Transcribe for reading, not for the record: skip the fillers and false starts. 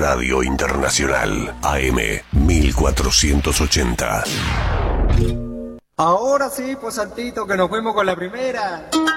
Radio Internacional, AM 1480. Ahora sí, pues Santito, que nos fuimos con la primera.